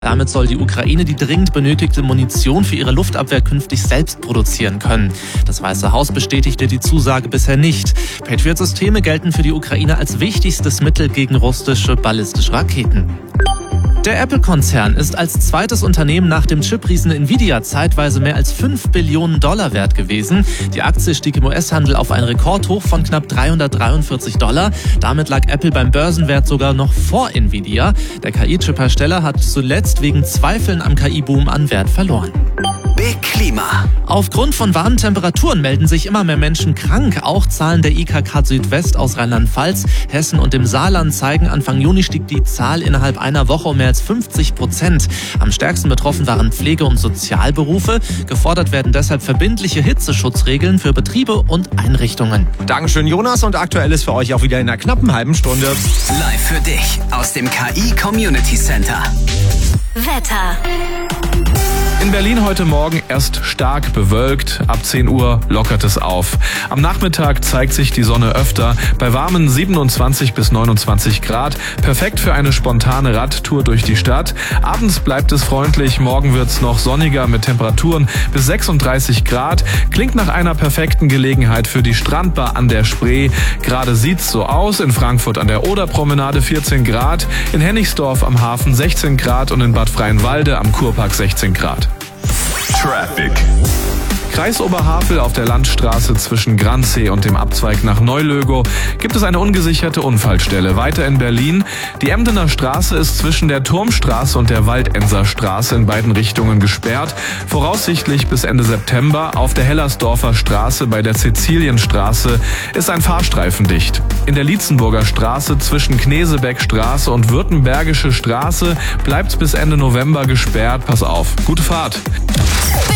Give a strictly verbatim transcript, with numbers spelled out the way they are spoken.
Damit soll die Ukraine die dringend benötigte Munition für ihre Luftabwehr künftig selbst produzieren können. Das Weiße Haus bestätigte die Zusage bisher nicht. Patriot-Systeme gelten für die Ukraine als wichtigstes Mittel gegen russische ballistische Raketen. Der Apple-Konzern ist als zweites Unternehmen nach dem Chip-Riesen Nvidia zeitweise mehr als fünf Billionen Dollar wert gewesen. Die Aktie stieg im U S-Handel auf ein Rekordhoch von knapp dreihundertdreiundvierzig Dollar. Damit lag Apple beim Börsenwert sogar noch vor Nvidia. Der K I-Chip-Hersteller hat zuletzt wegen Zweifeln am K I-Boom an Wert verloren. Big Klima. Aufgrund von warmen Temperaturen melden sich immer mehr Menschen krank. Auch Zahlen der I K K Südwest aus Rheinland-Pfalz, Hessen und dem Saarland zeigen, Anfang Juni stieg die Zahl innerhalb einer Woche um mehr als fünfzig Prozent. Am stärksten betroffen waren Pflege- und Sozialberufe. Gefordert werden deshalb verbindliche Hitzeschutzregeln für Betriebe und Einrichtungen. Dankeschön, Jonas. Und aktuell ist für euch auch wieder in einer knappen halben Stunde. Live für dich aus dem K I Community Center. Wetter. In Berlin heute Morgen erst stark bewölkt, ab zehn Uhr lockert es auf. Am Nachmittag zeigt sich die Sonne öfter, bei warmen siebenundzwanzig bis neunundzwanzig Grad, perfekt für eine spontane Radtour durch die Stadt. Abends bleibt es freundlich, morgen wird's noch sonniger mit Temperaturen bis sechsunddreißig Grad. Klingt nach einer perfekten Gelegenheit für die Strandbar an der Spree. Gerade sieht's so aus, in Frankfurt an der Oderpromenade vierzehn Grad, in Hennigsdorf am Hafen sechzehn Grad und in Bad Freienwalde am Kurpark sechzehn Grad. Traffic. Kreis Oberhavel auf der Landstraße zwischen Gransee und dem Abzweig nach Neulögow gibt es eine ungesicherte Unfallstelle. Weiter in Berlin, die Emdener Straße ist zwischen der Turmstraße und der Waldenser Straße in beiden Richtungen gesperrt. Voraussichtlich bis Ende September. Auf der Hellersdorfer Straße bei der Cäcilienstraße ist ein Fahrstreifen dicht. In der Lietzenburger Straße zwischen Knesebeckstraße und Württembergische Straße bleibt es bis Ende November gesperrt. Pass auf. Gute Fahrt.